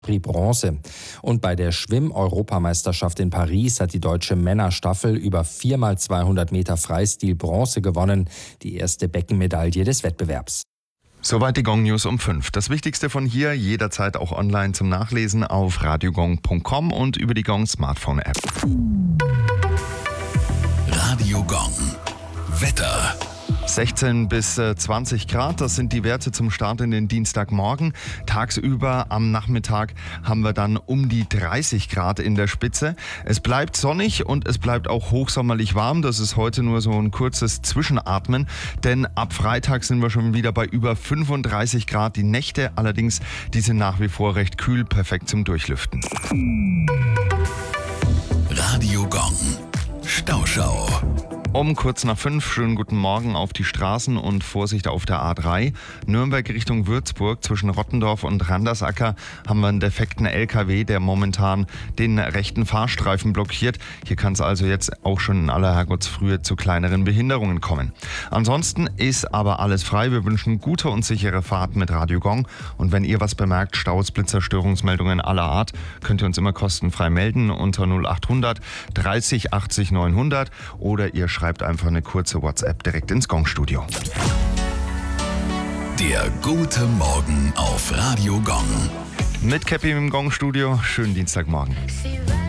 Prix Bronze. Und bei der Schwimm-Europameisterschaft in Paris hat die deutsche Männerstaffel über 4x200 Meter Freistil Bronze gewonnen, die erste Beckenmedaille des Wettbewerbs. Soweit die Gong News um 5. Das Wichtigste von hier jederzeit auch online zum Nachlesen auf radiogong.com und über die Gong Smartphone App. Radio Gong. Wetter. 16 bis 20 Grad, das sind die Werte zum Start in den Dienstagmorgen. Tagsüber am Nachmittag haben wir dann um die 30 Grad in der Spitze. Es bleibt sonnig und es bleibt auch hochsommerlich warm. Das ist heute nur so ein kurzes Zwischenatmen, denn ab Freitag sind wir schon wieder bei über 35 Grad. Die Nächte allerdings, die sind nach wie vor recht kühl, perfekt zum Durchlüften. Radio Gong. Stauschau. Um kurz nach 5, schönen guten Morgen auf die Straßen und Vorsicht auf der A3. Nürnberg Richtung Würzburg zwischen Rottendorf und Randersacker haben wir einen defekten LKW, der momentan den rechten Fahrstreifen blockiert. Hier kann es also jetzt auch schon in aller Herrgottsfrühe zu kleineren Behinderungen kommen. Ansonsten ist aber alles frei. Wir wünschen gute und sichere Fahrt mit Radio Gong. Und wenn ihr was bemerkt, Staus, Blitzer, Störungsmeldungen aller Art, könnt ihr uns immer kostenfrei melden unter 0800 30 80 900 oder ihr schreibt einfach eine kurze WhatsApp direkt ins Gong-Studio. Der gute Morgen auf Radio Gong. Mit Cappy im Gong-Studio. Schönen Dienstagmorgen.